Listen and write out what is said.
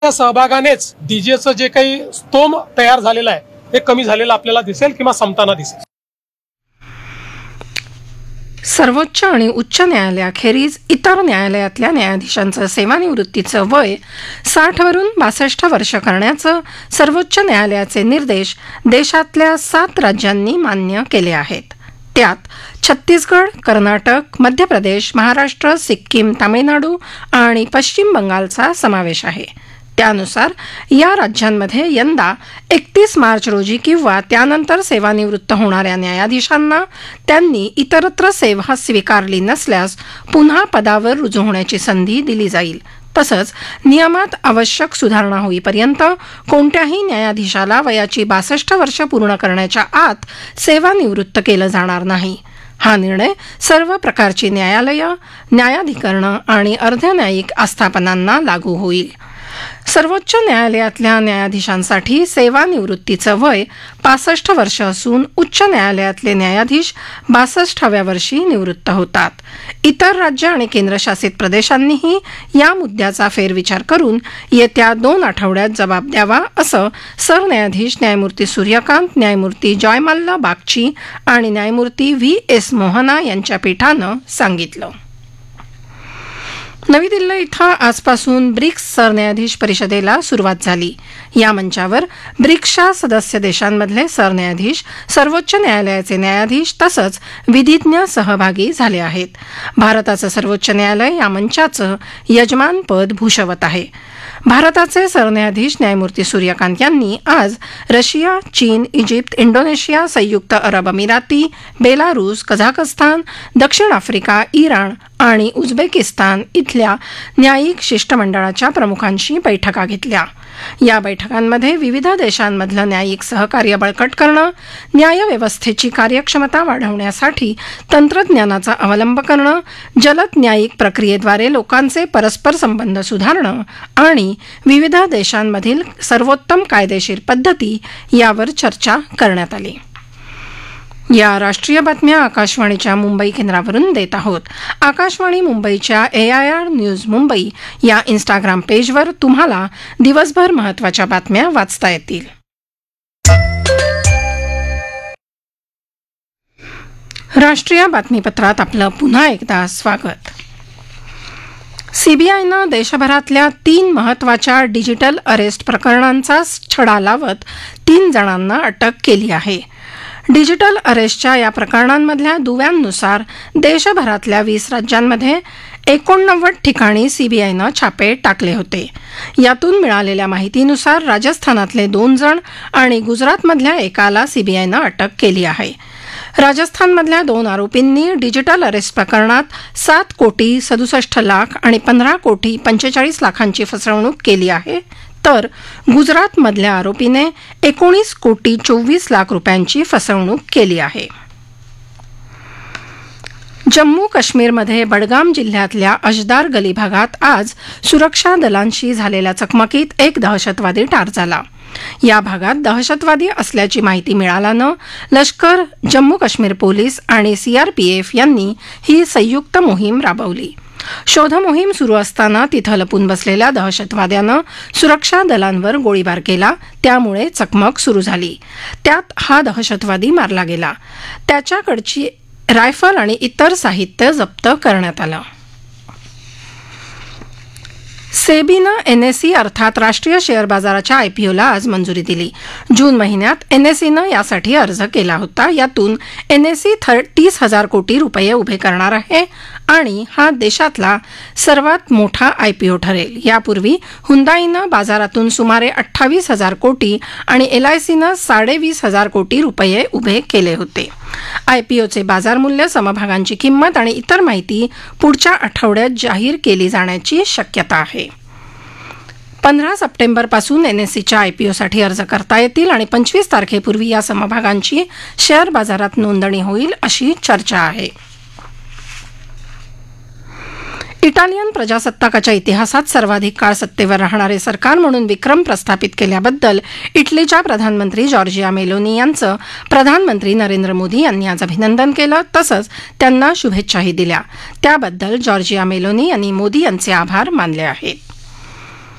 त्या सहभागानेच डीजेचं जे काही स्तोम तयार झालेलं आहे हे कमी झालेलं आपल्याला दिसेल किंवा संपताना दिसेल. सर्वोच्च आणि उच्च न्यायालयाखेरीज इतर न्यायालयातल्या न्यायाधीशांचं सेवानिवृत्तीचं वय 60 वरून 62 वर्ष करण्याचं सर्वोच्च न्यायालयाचे निर्देश देशातल्या 7 राज्यांनी मान्य केले आहेत. त्यात छत्तीसगड, कर्नाटक, मध्य प्रदेश, महाराष्ट्र, सिक्कीम, तामिळनाडू आणि पश्चिम बंगालचा समावेश आहे. त्यानुसार या राज्यांमध्ये यंदा 31 मार्च रोजी किंवा त्यानंतर सेवानिवृत्त होणाऱ्या न्यायाधीशांना त्यांनी इतरत्र सेवा स्वीकारली नसल्यास पुन्हा पदावर रुजू होण्याची संधी दिली जाईल. तसंच नियमात आवश्यक सुधारणा होईपर्यंत कोणत्याही न्यायाधीशाला वयाची 62 वर्ष पूर्ण करण्याच्या आत सेवानिवृत्त केलं जाणार नाही. हा निर्णय सर्व प्रकारची न्यायालयं, न्यायाधिकरणं आणि अर्धन्यायिक आस्थापनांना लागू होईल. सर्वोच्च न्यायालयातल्या न्यायाधीशांसाठी सेवानिवृत्तीचं वय 65 वर्ष असून उच्च न्यायालयातले न्यायाधीश 62व्या वर्षी निवृत्त होतात. इतर राज्य आणि केंद्रशासित प्रदेशांनीही या मुद्द्याचा फेरविचार करून येत्या 2 आठवड्यात जबाब द्यावा असं सरन्यायाधीश न्यायमूर्ती सूर्यकांत, न्यायमूर्ती जॉयमल्ला बागची आणि न्यायमूर्ती V.S. मोहना यांच्या पीठानं सांगितलं. नवी दिल्ली इथं आजपासून ब्रिक्स सरन्यायाधीश परिषदेला सुरुवात झाली. या मंचावर ब्रिक्सच्या सदस्य देशांमधले सरन्यायाधीश, सर्वोच्च न्यायालयाचे न्यायाधीश तसंच विधिज्ञ सहभागी झाले आहेत. भारताचं सर्वोच्च न्यायालय या मंचाचं यजमानपद भूषवत आहे. भारताचे सरन्यायाधीश न्यायमूर्ती सूर्यकांत यांनी आज रशिया, चीन, इजिप्त, इंडोनेशिया, संयुक्त अरब अमिराती, बेलारूस, कझाकस्तान, दक्षिण आफ्रिका, इराण आणि उझबेकिस्तान इथल्या न्यायिक शिष्टमंडळाच्या प्रमुखांशी बैठका घेतल्या. या बैठकांमध्ये विविध देशांमधलं न्यायिक सहकार्य बळकट करणं, न्यायव्यवस्थेची कार्यक्षमता वाढवण्यासाठी तंत्रज्ञानाचा अवलंब करणं, जलद न्यायिक प्रक्रियेद्वारे लोकांचे परस्पर संबंध सुधारणं आणि विविध देशांमधील सर्वोत्तम कायदेशीर पद्धती यावर चर्चा करण्यात आली. या राष्ट्रीय बातम्या आकाशवाणीच्या मुंबई केंद्रावरून देत आहोत. आकाशवाणी मुंबईच्या AIR न्यूज मुंबई या इंस्टाग्राम पेजवर तुम्हाला दिवसभर महत्त्वाच्या बातम्या वाचता येतील. राष्ट्रीय बातमीपत्रात आपलं पुन्हा एकदा स्वागत. CBIनं देशभरातल्या 3 महत्त्वाच्या डिजिटल अरेस्ट प्रकरणांचा छडा लावत 3 जणांना अटक केली आहे. डिजिटल अरेस्टच्या या प्रकरणांमधल्या दुव्यांनुसार देशभरातल्या 20 राज्यांमध्ये 89 ठिकाणी CBIनं छापे टाकले होते. यातून मिळालेल्या माहितीनुसार राजस्थानातले 2 जण आणि गुजरातमधल्या एकाला CBIनं अटक केली आहे. राजस्थानमधल्या 2 आरोपींनी डिजिटल अरेस्ट प्रकरणात 7 कोटी 67 लाख आणि 15 कोटी 45 लाखांची फसवणूक केली आहे, तर गुजरातमधल्या आरोपीने 19 कोटी 24 लाख रुपयांची फसवणूक केली आहे. जम्मू काश्मीरमध्ये बडगाम जिल्ह्यातल्या अजदार गली भागात आज सुरक्षा दलांशी झालेल्या चकमकीत एक दहशतवादी ठार झाला. या भागात दहशतवादी असल्याची माहिती मिळाल्यानं लष्कर, जम्मू काश्मीर पोलीस आणि CRPF यांनी ही संयुक्त मोहीम राबवली. शोध मोहीम सुरू असताना तिथं लपून बसलेल्या दहशतवाद्यानं सुरक्षा दलांवर गोळीबार केला, त्यामुळे चकमक सुरू झाली. त्यात हा दहशतवादी मारला गेला. त्याच्याकडची रायफल आणि इतर साहित्य जप्त करण्यात आलं. सेबीनं NSE अर्थात राष्ट्रीय शेअर बाजाराच्या IPOला आज मंजुरी दिली. जून महिन्यात NSEनं यासाठी अर्ज केला होता. यातून NSE 30,000 कोटी रुपये उभे करणार आहे आणि हा देशातला सर्वात मोठा IPO ठरेल. यापूर्वी हुंदाईनं बाजारातून सुमारे 28,000 कोटी आणि LICनं 20,500 कोटी रुपये उभे केले होते. IPOचे बाजार मूल्य, समभागांची किंमत आणि इतर माहिती पुढच्या आठवड्यात जाहीर केली जाण्याची शक्यता आहे. 15 सप्टेंबरपासून NSEच्या IPOसाठी अर्ज करता येतील आणि 25 तारखेपूर्वी या समभागांची शेअर बाजारात नोंदणी होईल अशी चर्चा आहे. इटालियन प्रजासत्ताकाच्या इतिहासात सर्वाधिक काळ सत्तेवर राहणारे सरकार म्हणून विक्रम प्रस्थापित केल्याबद्दल इटलीच्या प्रधानमंत्री जॉर्जिया मेलोनी यांचं प्रधानमंत्री नरेंद्र मोदी यांनी आज अभिनंदन केलं, तसंच त्यांना शुभेच्छाही दिल्या. त्याबद्दल जॉर्जिया मेलोनी यांनी मोदी यांचे आभार मानले आहेत.